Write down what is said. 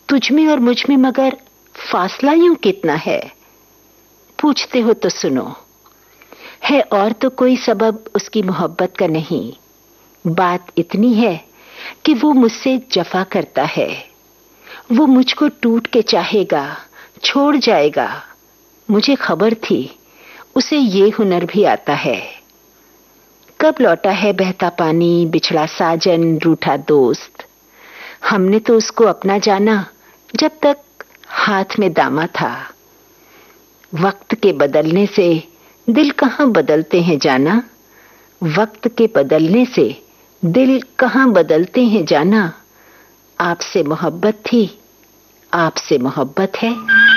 तुझ में और मुझ में मगर फासला यूं कितना है? पूछते हो तो सुनो, है और तो कोई सबब उसकी मोहब्बत का नहीं। बात इतनी है कि वो मुझसे जफा करता है। वो मुझको टूट के चाहेगा, छोड़ जाएगा। मुझे खबर थी उसे ये हुनर भी आता है। कब लौटा है बहता पानी, बिछड़ा साजन, रूठा दोस्त। हमने तो उसको अपना जाना जब तक हाथ में दामा था। वक्त के बदलने से दिल कहां बदलते हैं जाना। वक्त के बदलने से दिल कहां बदलते हैं जाना। आपसे मोहब्बत थी, आपसे मोहब्बत है।